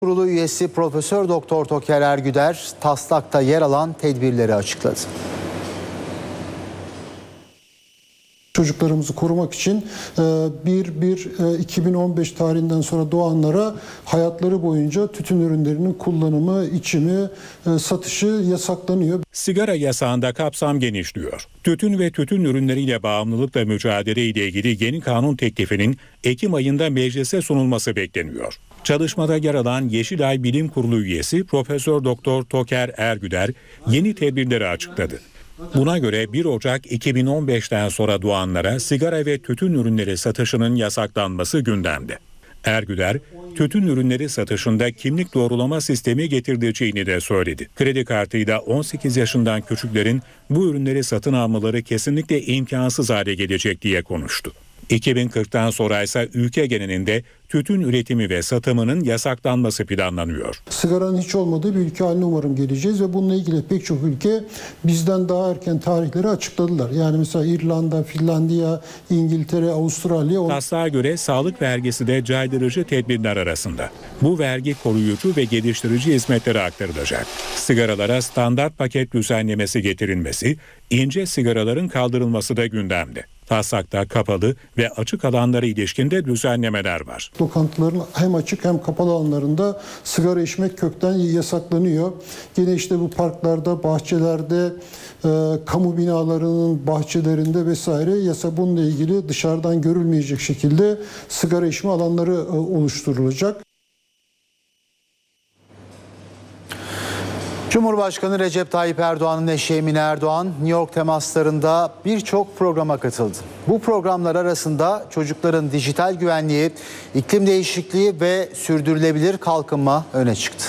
Kurulu üyesi Profesör Doktor Toker Ergüder taslakta yer alan tedbirleri açıkladı. Çocuklarımızı korumak için 1-1-2015 tarihinden sonra doğanlara hayatları boyunca tütün ürünlerinin kullanımı, içimi, satışı yasaklanıyor. Sigara yasağında kapsam genişliyor. Tütün ve tütün ürünleriyle bağımlılıkla mücadele ile ilgili yeni kanun teklifinin Ekim ayında meclise sunulması bekleniyor. Çalışmada yer alan Yeşilay Bilim Kurulu üyesi Profesör Doktor Toker Ergüder yeni tedbirleri açıkladı. Buna göre 1 Ocak 2015'ten sonra doğanlara sigara ve tütün ürünleri satışının yasaklanması gündemde. Ergüder, tütün ürünleri satışında kimlik doğrulama sistemi getireceğini de söyledi. Kredi kartıyla 18 yaşından küçüklerin bu ürünleri satın almaları kesinlikle imkansız hale gelecek diye konuştu. 2040'tan sonra ise ülke genelinde tütün üretimi ve satımının yasaklanması planlanıyor. Sigaranın hiç olmadığı bir ülke haline umarım geleceğiz ve bununla ilgili pek çok ülke bizden daha erken tarihleri açıkladılar. Yani mesela İrlanda, Finlandiya, İngiltere, Avustralya. Taslağa göre sağlık vergisi de caydırıcı tedbirler arasında. Bu vergi koruyucu ve geliştirici hizmetlere aktarılacak. Sigaralara standart paket düzenlemesi getirilmesi, ince sigaraların kaldırılması da gündemde. Taslakta kapalı ve açık alanlara ilişkin de düzenlemeler var. Lokantaların hem açık hem kapalı alanlarında sigara içmek kökten yasaklanıyor. Yine işte bu parklarda, bahçelerde, kamu binalarının bahçelerinde vesaire bununla ilgili dışarıdan görülmeyecek şekilde sigara içme alanları oluşturulacak. Cumhurbaşkanı Recep Tayyip Erdoğan'ın eşi Emine Erdoğan, New York temaslarında birçok programa katıldı. Bu programlar arasında çocukların dijital güvenliği, iklim değişikliği ve sürdürülebilir kalkınma öne çıktı.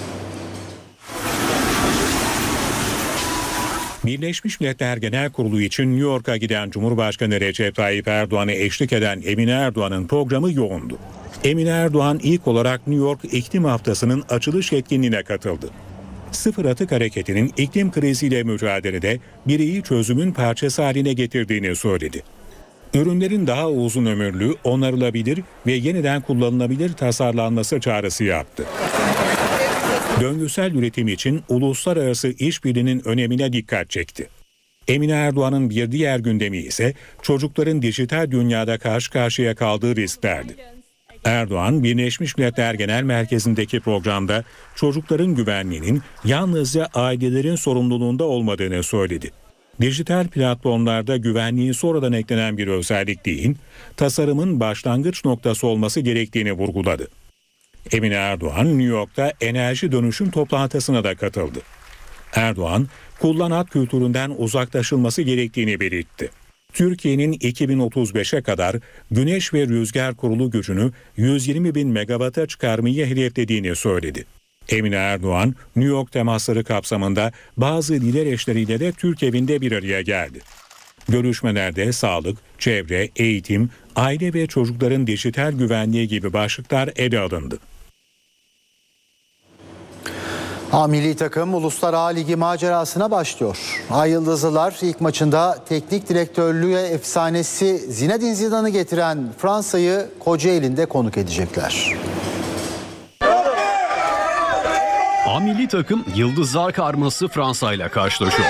Birleşmiş Milletler Genel Kurulu için New York'a giden Cumhurbaşkanı Recep Tayyip Erdoğan'ı eşlik eden Emine Erdoğan'ın programı yoğundu. Emine Erdoğan ilk olarak New York İklim Haftası'nın açılış etkinliğine katıldı. Sıfır Atık Hareketi'nin iklim kriziyle mücadelede bireyi çözümün parçası haline getirdiğini söyledi. Ürünlerin daha uzun ömürlü, onarılabilir ve yeniden kullanılabilir tasarlanması çağrısı yaptı. Döngüsel üretim için uluslararası işbirliğinin önemine dikkat çekti. Emine Erdoğan'ın bir diğer gündemi ise çocukların dijital dünyada karşı karşıya kaldığı risklerdi. Erdoğan, Birleşmiş Milletler Genel Merkezi'ndeki programda çocukların güvenliğinin yalnızca ailelerin sorumluluğunda olmadığını söyledi. Dijital platformlarda güvenliğin sonradan eklenen bir özellik değil, tasarımın başlangıç noktası olması gerektiğini vurguladı. Emine Erdoğan, New York'ta enerji dönüşüm toplantısına da katıldı. Erdoğan, kullan at kültüründen uzaklaşılması gerektiğini belirtti. Türkiye'nin 2035'e kadar güneş ve rüzgar kurulu gücünü 120 bin megawata çıkarmayı hedeflediğini söyledi. Emine Erdoğan, New York temasları kapsamında bazı lider eşleriyle de Türk evinde bir araya geldi. Görüşmelerde sağlık, çevre, eğitim, aile ve çocukların dijital güvenliği gibi başlıklar ele alındı. Milli takım Uluslar A Ligi macerasına başlıyor. Ay Yıldızlılar ilk maçında teknik direktörlüğe efsanesi Zinedine Zidane'ı getiren Fransa'yı Kocaeli'nde konuk edecekler. Milli takım Yıldızlar karması Fransa ile karşılaşıyor.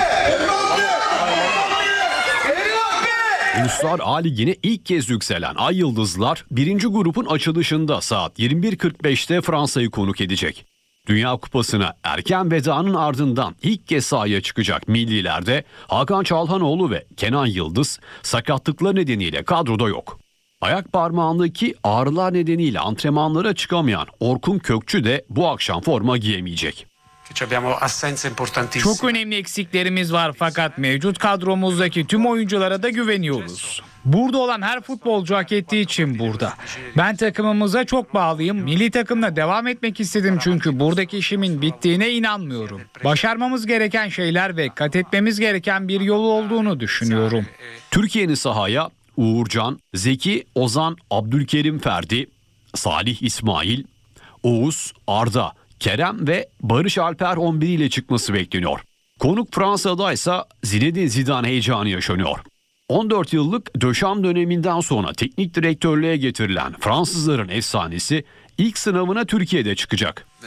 Uluslar A Ligi'ne ilk kez yükselen Ay Yıldızlar 1. grubun açılışında saat 21.45'te Fransa'yı konuk edecek. Dünya Kupası'na erken vedanın ardından ilk kez sahaya çıkacak millilerde Hakan Çalhanoğlu ve Kenan Yıldız sakatlıkları nedeniyle kadroda yok. Ayak parmağındaki ağrılar nedeniyle antrenmanlara çıkamayan Orkun Kökçü de bu akşam forma giyemeyecek. Çok önemli eksiklerimiz var fakat mevcut kadromuzdaki tüm oyunculara da güveniyoruz. Burada olan her futbolcu hak ettiği için burada. Ben takımımıza çok bağlıyım. Milli takımla devam etmek istedim çünkü buradaki işimin bittiğine inanmıyorum. Başarmamız gereken şeyler ve kat etmemiz gereken bir yolu olduğunu düşünüyorum. Türkiye'nin sahaya Uğurcan, Zeki, Ozan, Abdülkerim Ferdi, Salih İsmail, Oğuz, Arda, Kerem ve Barış Alper 11 ile çıkması bekleniyor. Konuk Fransa'da ise Zinedine Zidane heyecanı yaşanıyor. 14 yıllık Döşam döneminden sonra teknik direktörlüğe getirilen Fransızların efsanesi ilk sınavına Türkiye'de çıkacak.